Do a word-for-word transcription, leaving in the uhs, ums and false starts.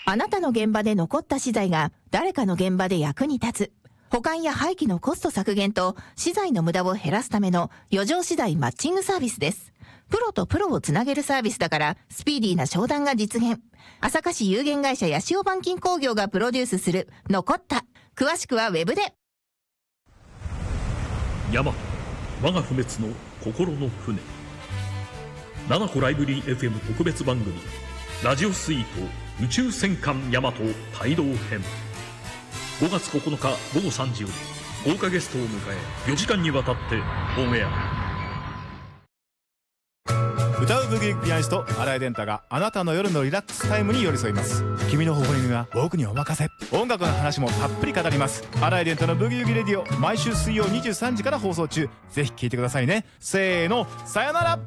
あなたの現場で残った資材が誰かの現場で役に立つ。保管や廃棄のコスト削減と資材の無駄を減らすための余剰資材マッチングサービスです。プロとプロをつなげるサービスだからスピーディーな商談が実現。朝霞市有限会社八潮板金工業がプロデュースする残った。詳しくはウェブで。 ヤマト、我が不滅の心の船。ナナコライブリー エフエム 特別番組ラジオスイート宇宙戦艦ヤマト帯同編。ごがつここのかごごさんじより豪華ゲストを迎えよじかんにわたってオンエア。 歌うブギウギピアニスト新井伝太があなたの夜のリラックスタイムに寄り添います。君の微笑みは僕にお任せ。音楽の話もたっぷり語ります。新井伝太のブギウギレディオ、毎週水曜にじゅうさんじから放送中。ぜひ聴いてくださいね。せーの、さよなら。